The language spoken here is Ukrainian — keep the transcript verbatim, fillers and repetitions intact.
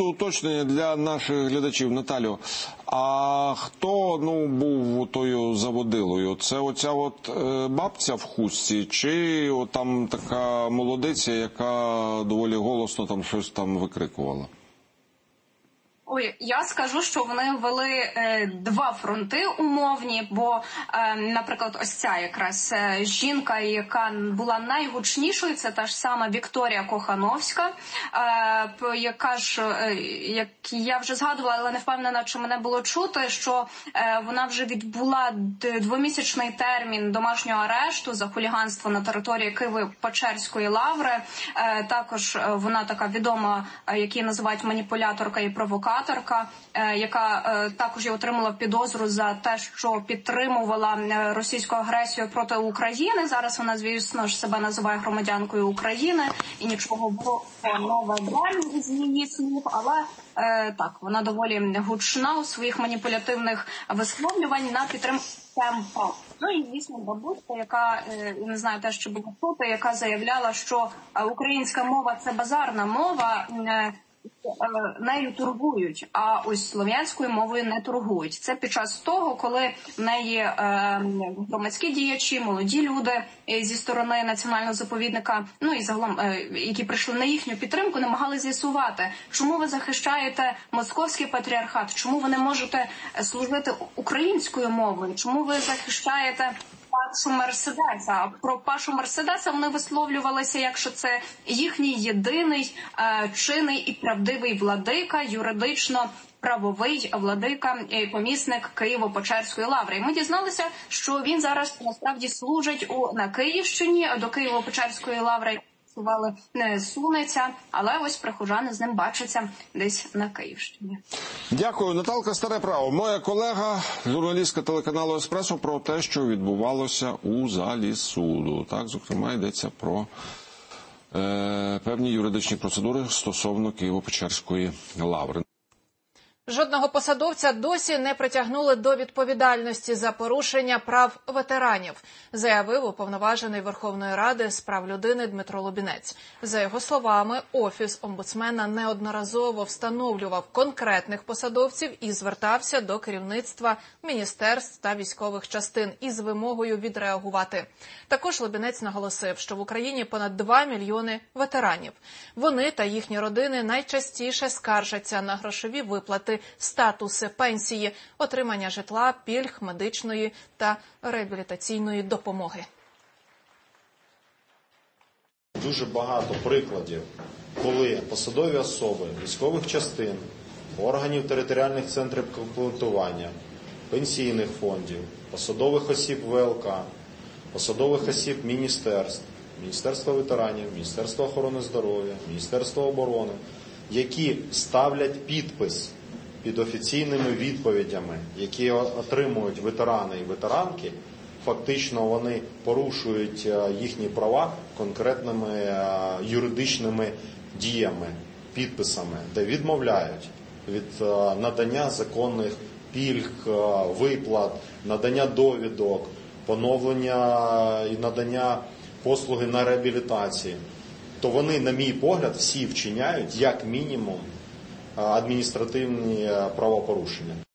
просто уточнення для наших глядачів. Наталю, а хто ну, був тою заводилою? Це оця от е, бабця в хустці, чи от там така молодиця, яка доволі голосно там щось там викрикувала? Ой, я скажу, що вони вели е, два фронти умовні, бо, е, наприклад, ось ця якраз е, жінка, яка була найгучнішою, це та ж сама Вікторія Кохановська, е, яка ж, е, як я вже згадувала, але не впевнена, чи мене було чути, що е, вона вже відбула двомісячний термін домашнього арешту за хуліганство на території Києво-Печерської лаври. Е, також вона така відома, е, які називають маніпуляторка і провокаторка, яка також отримала підозру за те, що підтримувала російську агресію проти України. Зараз вона, звісно ж, себе називає громадянкою України і нічого нового із її слів, але так, вона доволі гучна у своїх маніпулятивних висловлювань на підтримку темпу. Ну і, звісно, бабуська, яка, не знаю, те, що було чути, яка заявляла, що українська мова – це базарна мова, нею торгують, а ось слов'янською мовою не торгують. Це під час того, коли в неї е, громадські діячі, молоді люди зі сторони національного заповідника, ну і загалом, е, які прийшли на їхню підтримку, намагали з'ясувати, чому ви захищаєте московський патріархат, чому ви не можете служити українською мовою, чому ви захищаєте Пашу Мерседеса. А про Пашу Мерседеса вони висловлювалися, якщо це їхній єдиний е, чинний і правдивий владика, юридично правовий владика і помісник Києво-Печерської лаври. І ми дізналися, що він зараз насправді служить у, на Київщині, до Києво-Печерської лаври не сунеться, але ось прихожани з ним бачаться десь на Київщині. Дякую. Наталка Старе Право. Моя колега, журналістка телеканалу «Еспресо» про те, що відбувалося у залі суду. Так, зокрема, йдеться про е, певні юридичні процедури стосовно Києво-Печерської лаври. Жодного посадовця досі не притягнули до відповідальності за порушення прав ветеранів, заявив уповноважений Верховної Ради з прав людини Дмитро Лубінець. За його словами, Офіс омбудсмена неодноразово встановлював конкретних посадовців і звертався до керівництва міністерств та військових частин із вимогою відреагувати. Також Лубінець наголосив, що в Україні понад два мільйони ветеранів. Вони та їхні родини найчастіше скаржаться на грошові виплати, статуси, пенсії, отримання житла, пільг, медичної та реабілітаційної допомоги. Дуже багато прикладів, коли посадові особи військових частин, органів територіальних центрів комплектування, пенсійних фондів, посадових осіб ВЛК, посадових осіб міністерств, Міністерства ветеранів, Міністерства охорони здоров'я, Міністерства оборони, які ставлять підпис під офіційними відповідями, які отримують ветерани і ветеранки, фактично вони порушують їхні права конкретними юридичними діями, підписами, де відмовляють від надання законних пільг, виплат, надання довідок, поновлення і надання послуги на реабілітації. То вони, на мій погляд, всі вчиняють, як мінімум, адміністративні правопорушення.